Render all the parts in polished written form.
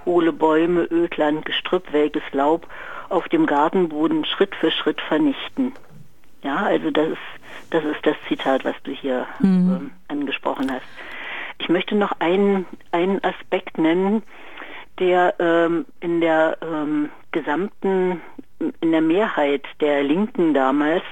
hohle Bäume, Ödland, Gestrüpp, welkes Laub auf dem Gartenboden Schritt für Schritt vernichten. Ja, also das ist das Zitat, was du hier angesprochen hast. Ich möchte noch einen Aspekt nennen, der in der Mehrheit der Linken damals,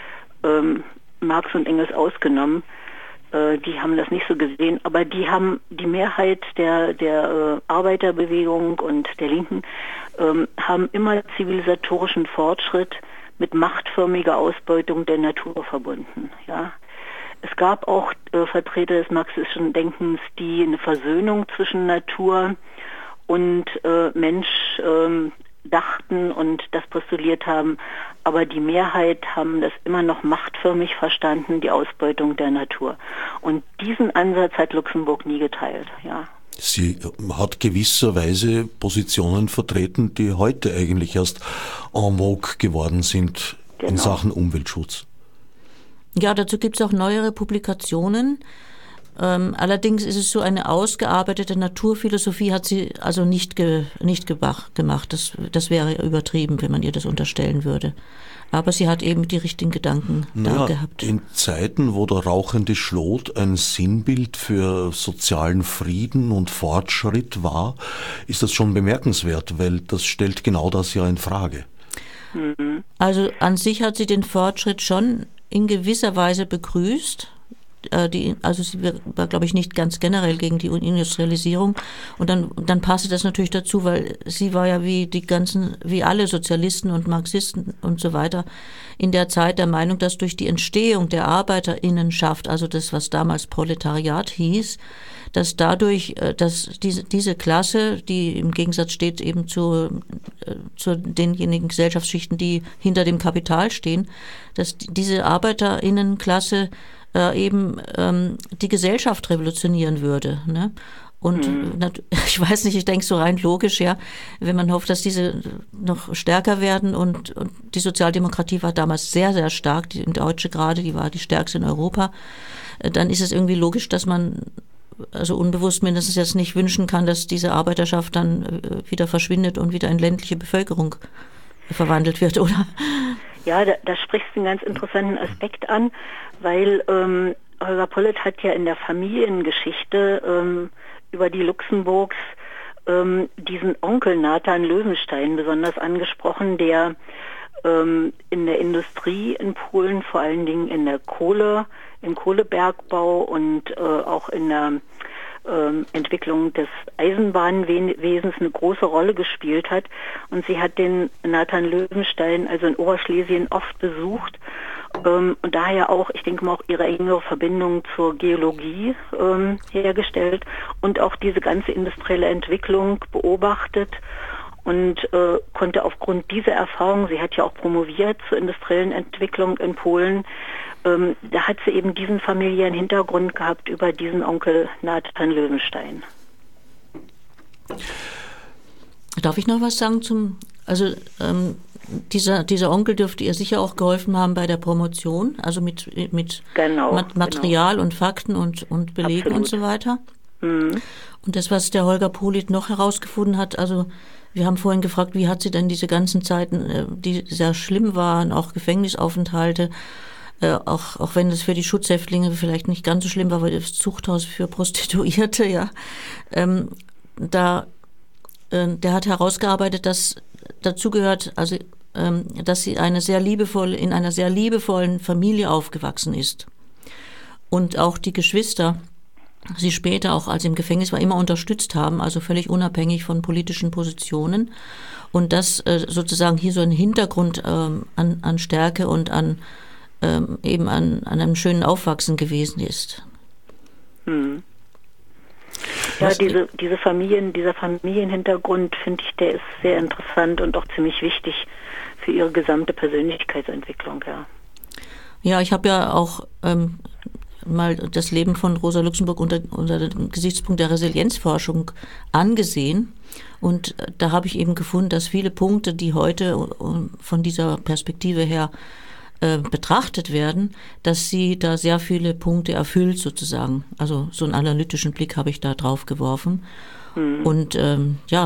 Marx und Engels ausgenommen, die haben das nicht so gesehen, aber die Mehrheit der Arbeiterbewegung und der Linken haben immer zivilisatorischen Fortschritt mit machtförmiger Ausbeutung der Natur verbunden. Ja. Es gab auch Vertreter des marxistischen Denkens, die eine Versöhnung zwischen Natur und Mensch dachten und das postuliert haben, aber die Mehrheit haben das immer noch machtförmig verstanden, die Ausbeutung der Natur. Und diesen Ansatz hat Luxemburg nie geteilt, ja. Sie hat gewisserweise Positionen vertreten, die heute eigentlich erst en vogue geworden sind in Sachen Umweltschutz. Ja, dazu gibt es auch neuere Publikationen. Allerdings ist es so, eine ausgearbeitete Naturphilosophie hat sie also nicht gemacht. Das wäre übertrieben, wenn man ihr das unterstellen würde. Aber sie hat eben die richtigen Gedanken da gehabt. In Zeiten, wo der rauchende Schlot ein Sinnbild für sozialen Frieden und Fortschritt war, ist das schon bemerkenswert, weil das stellt genau das ja in Frage. Also an sich hat sie den Fortschritt schon in gewisser Weise begrüßt. Also sie war, glaube ich, nicht ganz generell gegen die Industrialisierung. Und dann passte das natürlich dazu, weil sie war ja wie alle Sozialisten und Marxisten und so weiter in der Zeit der Meinung, dass durch die Entstehung der Arbeiterinnenschaft, also das, was damals Proletariat hieß, dass dadurch, dass diese Klasse, die im Gegensatz steht eben zu denjenigen Gesellschaftsschichten, die hinter dem Kapital stehen, dass diese Arbeiterinnenklasse eben die Gesellschaft revolutionieren würde. Ne? Und ich weiß nicht, ich denke so rein logisch, ja, wenn man hofft, dass diese noch stärker werden und die Sozialdemokratie war damals sehr, sehr stark, die Deutsche gerade, die war die stärkste in Europa, dann ist es irgendwie logisch, dass man also unbewusst mindestens jetzt nicht wünschen kann, dass diese Arbeiterschaft dann wieder verschwindet und wieder in ländliche Bevölkerung verwandelt wird, oder? Ja, da sprichst du einen ganz interessanten Aspekt an, weil Holger Pollitt hat ja in der Familiengeschichte über die Luxemburgs diesen Onkel Nathan Löwenstein besonders angesprochen, der in der Industrie in Polen, vor allen Dingen in der im Kohlebergbau und auch in der Entwicklung des Eisenbahnwesens eine große Rolle gespielt hat. Und sie hat den Nathan Löwenstein also in Oberschlesien oft besucht und daher auch, ich denke mal, auch ihre engere Verbindung zur Geologie hergestellt und auch diese ganze industrielle Entwicklung beobachtet und konnte aufgrund dieser Erfahrung, sie hat ja auch promoviert zur industriellen Entwicklung in Polen, da hat sie eben diesen familiären Hintergrund gehabt über diesen Onkel Nathan Löwenstein. Darf ich noch was sagen dieser Onkel dürfte ihr sicher auch geholfen haben bei der Promotion, also mit Material und Fakten und Belegen. Absolut. Und so weiter. Mhm. Und das, was der Holger Pollitt noch herausgefunden hat, also wir haben vorhin gefragt, wie hat sie denn diese ganzen Zeiten, die sehr schlimm waren, auch Gefängnisaufenthalte, auch wenn das für die Schutzhäftlinge vielleicht nicht ganz so schlimm war, weil das Zuchthaus für Prostituierte, ja, der hat herausgearbeitet, dass dazu gehört, also dass sie in einer sehr liebevollen Familie aufgewachsen ist und auch die Geschwister sie später auch, als sie im Gefängnis war, immer unterstützt haben, also völlig unabhängig von politischen Positionen und das sozusagen hier so ein Hintergrund an Stärke und eben an einem schönen Aufwachsen gewesen ist. Hm. Ja, dieser Familienhintergrund, finde ich, der ist sehr interessant und auch ziemlich wichtig für ihre gesamte Persönlichkeitsentwicklung, ja. Ja, ich habe ja auch mal das Leben von Rosa Luxemburg unter dem Gesichtspunkt der Resilienzforschung angesehen und da habe ich eben gefunden, dass viele Punkte, die heute von dieser Perspektive her betrachtet werden, dass sie da sehr viele Punkte erfüllt sozusagen. Also so einen analytischen Blick habe ich da drauf geworfen. Mhm. Und